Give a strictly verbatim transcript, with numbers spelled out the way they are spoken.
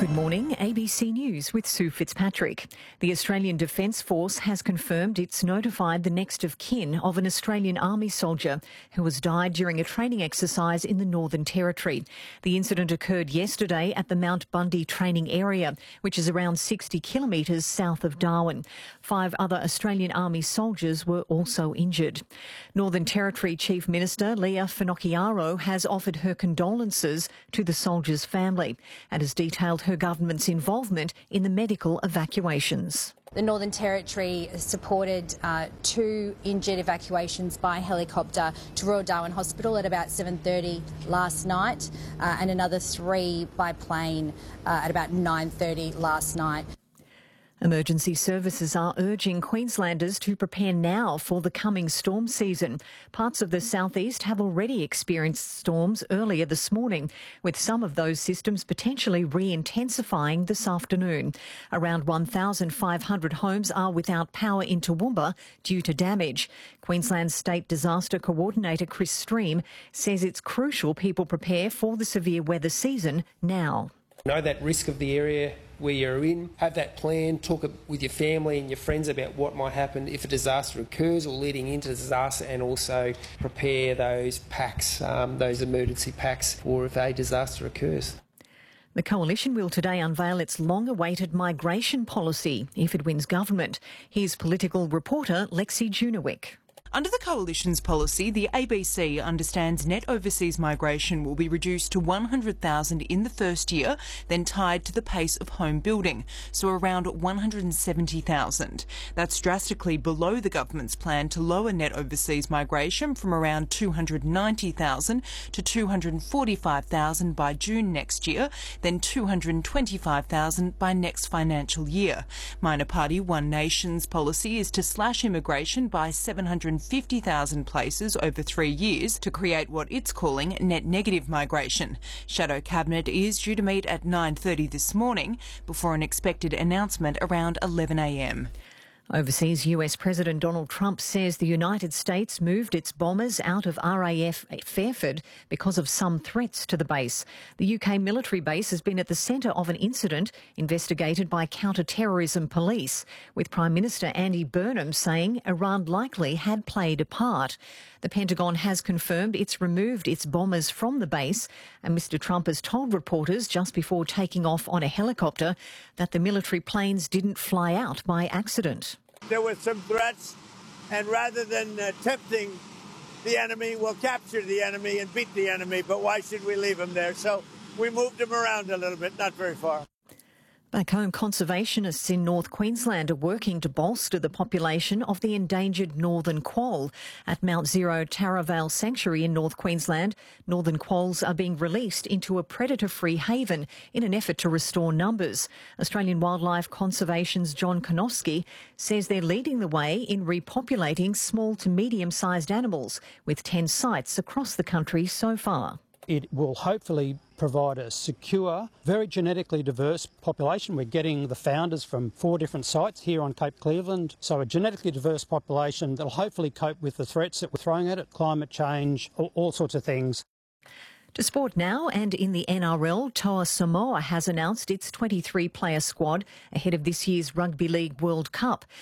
Good morning, A B C News with Sue Fitzpatrick. The Australian Defence Force has confirmed it's notified the next of kin of an Australian Army soldier who has died during a training exercise in the Northern Territory. The incident occurred yesterday at the Mount Bundy training area, which is around sixty kilometres south of Darwin. Five other Australian Army soldiers were also injured. Northern Territory Chief Minister Leah Finocchiaro has offered her condolences to the soldier's family and has detailed her government's involvement in the medical evacuations. The Northern Territory supported uh, two injured evacuations by helicopter to Royal Darwin Hospital at about seven thirty last night uh, and another three by plane uh, at about nine thirty last night. Emergency services are urging Queenslanders to prepare now for the coming storm season. Parts of the southeast have already experienced storms earlier this morning, with some of those systems potentially re-intensifying this afternoon. Around one thousand five hundred homes are without power in Toowoomba due to damage. Queensland's State Disaster Coordinator Chris Stream says it's crucial people prepare for the severe weather season now. Know that risk of the area where you're in, have that plan, talk with your family and your friends about what might happen if a disaster occurs or leading into disaster, and also prepare those packs, um, those emergency packs for if a disaster occurs. The Coalition will today unveil its long-awaited migration policy if it wins government. Here's political reporter Lexi Junowick. Under the Coalition's policy, the A B C understands net overseas migration will be reduced to one hundred thousand in the first year, then tied to the pace of home building, so around one hundred seventy thousand. That's drastically below the government's plan to lower net overseas migration from around two hundred ninety thousand to two hundred forty-five thousand by June next year, then two hundred twenty-five thousand by next financial year. Minor party One Nation's policy is to slash immigration by seven hundred fifty thousand places over three years to create what it's calling net negative migration. Shadow Cabinet is due to meet at nine thirty this morning before an expected announcement around eleven a m. Overseas, U S President Donald Trump says the United States moved its bombers out of R A F Fairford because of some threats to the base. The U K military base has been at the centre of an incident investigated by counter-terrorism police, with Prime Minister Andy Burnham saying Iran likely had played a part. The Pentagon has confirmed it's removed its bombers from the base, and Mr Trump has told reporters just before taking off on a helicopter that the military planes didn't fly out by accident. There were some threats, and rather than uh, tempting the enemy, we'll capture the enemy and beat the enemy, but why should we leave them there? So we moved them around a little bit, not very far. Back home, conservationists in North Queensland are working to bolster the population of the endangered northern quoll. At Mount Zero Taravale Sanctuary in North Queensland, northern quolls are being released into a predator-free haven in an effort to restore numbers. Australian Wildlife Conservation's John Konofsky says they're leading the way in repopulating small to medium-sized animals, with ten sites across the country so far. It will hopefully provide a secure, very genetically diverse population. We're getting the founders from four different sites here on Cape Cleveland. So a genetically diverse population that will hopefully cope with the threats that we're throwing at it, climate change, all, all sorts of things. To sport now, and in the N R L, Toa Samoa has announced its twenty-three player squad ahead of this year's Rugby League World Cup.